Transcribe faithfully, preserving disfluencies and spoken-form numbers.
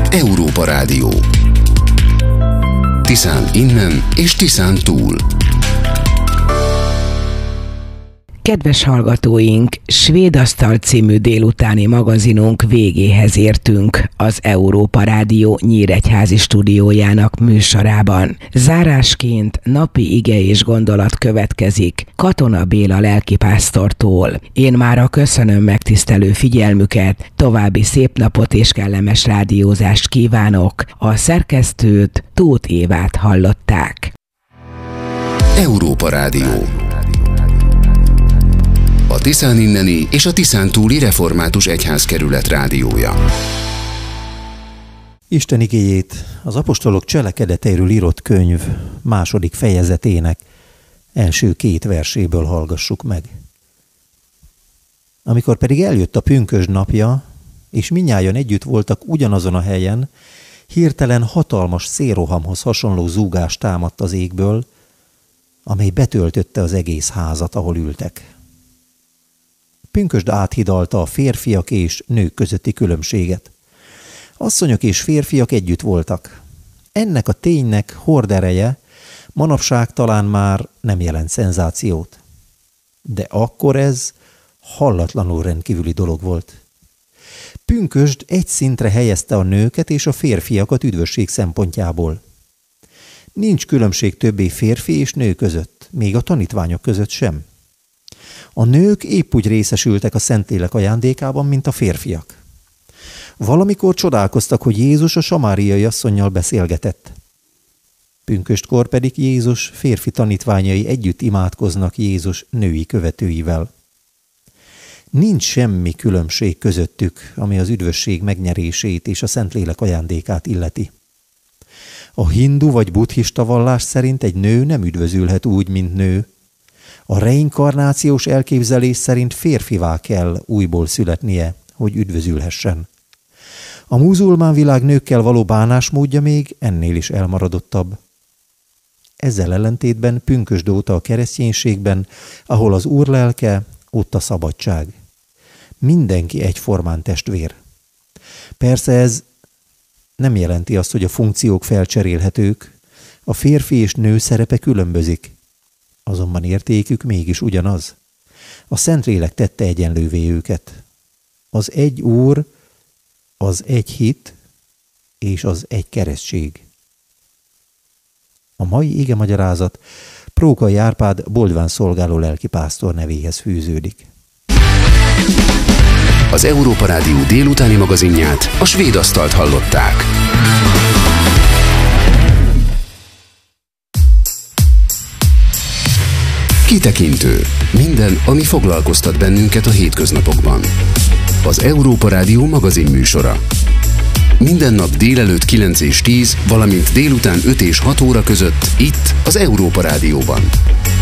Európa Rádió. Tiszán innen és Tiszán túl. Kedves hallgatóink, Svéd Asztal című délutáni magazinunk végéhez értünk az Európa Rádió nyíregyházi stúdiójának műsorában. Zárásként napi ige és gondolat következik Katona Béla lelkipásztortól. Én mára köszönöm megtisztelő figyelmüket, további szép napot és kellemes rádiózást kívánok. A szerkesztőt, Tóth Évát hallották. Európa Rádió. A Tiszán inneni és a Tiszán túli református egyházkerület rádiója. Isten igéjét az apostolok cselekedeteiről írott könyv második fejezetének első két verséből hallgassuk meg. Amikor pedig eljött a pünkösd napja, és mindnyájan együtt voltak ugyanazon a helyen, hirtelen hatalmas szélrohamhoz hasonló zúgás támadt az égből, amely betöltötte az egész házat, ahol ültek. Pünkösd áthidalta a férfiak és nők közötti különbséget. Asszonyok és férfiak együtt voltak. Ennek a ténynek hordereje manapság talán már nem jelent szenzációt. De akkor ez hallatlanul rendkívüli dolog volt. Pünkösd egy szintre helyezte a nőket és a férfiakat üdvösség szempontjából. Nincs különbség többé férfi és nő között, még a tanítványok között sem. A nők épp úgy részesültek a Szentlélek ajándékában, mint a férfiak. Valamikor csodálkoztak, hogy Jézus a samáriai asszonnyal beszélgetett. Pünköstkor pedig Jézus férfi tanítványai együtt imádkoznak Jézus női követőivel. Nincs semmi különbség közöttük, ami az üdvösség megnyerését és a Szentlélek ajándékát illeti. A hindu vagy buddhista vallás szerint egy nő nem üdvözülhet úgy, mint nő. A reinkarnációs elképzelés szerint férfivá kell újból születnie, hogy üdvözülhessen. A muzulmán világ nőkkel való bánásmódja még ennél is elmaradottabb. Ezzel ellentétben pünkösd óta a kereszténységben, ahol az Úr lelke, ott a szabadság. Mindenki egyformán testvér. Persze ez nem jelenti azt, hogy a funkciók felcserélhetők, a férfi és nő szerepe különbözik. Azonban értékük mégis ugyanaz. A Szentlélek tette egyenlővé őket. Az egy Úr, az egy hit és az egy keresztség. A mai igemagyarázat Prókai Árpád Boldván szolgáló lelkipásztor nevéhez fűződik. Az Európa Rádió délutáni magazinját, a Svéd Asztalt hallották. Kitekintő. Minden, ami foglalkoztat bennünket a hétköznapokban. Az Európa Rádió magazin műsora. Minden nap délelőtt kilenc és tíz, valamint délután öt és hat óra között itt az Európa Rádióban.